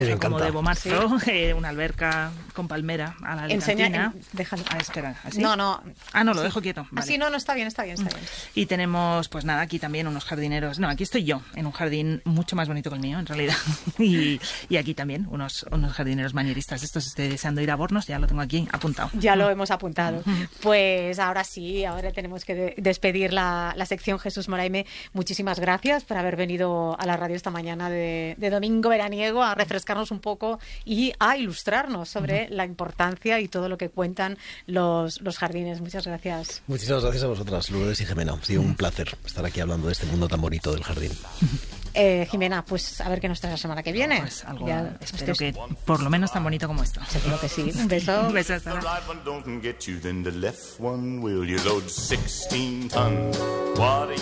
Me como encanta. de Bomarzo, una alberca con palmera a la Alicantina. Déjalo. Espera, ¿así? No. Ah, no, lo dejo quieto. Vale. Así no, está bien. Y tenemos, pues nada, aquí también unos jardineros. No, aquí estoy yo, en un jardín mucho más bonito que el mío, en realidad. Y aquí también unos jardineros manieristas. Estos estoy deseando ir a Bornos, ya lo tengo aquí apuntado. Ya lo hemos apuntado. Pues ahora sí, ahora tenemos que despedir la sección. Jesús Moraime, muchísimas gracias por haber venido a la radio esta mañana de domingo veraniego a refrescarnos un poco y a ilustrarnos sobre la importancia y todo lo que cuentan los jardines. Muchas gracias. Muchísimas gracias a vosotras, Lourdes y Jimena. Ha sido un placer estar aquí hablando de este mundo tan bonito del jardín. Jimena, pues a ver qué nos trae la semana que viene. Pues algo, espero que por lo menos tan bonito como esto. Seguro que sí. Un beso. Un beso, hasta luego.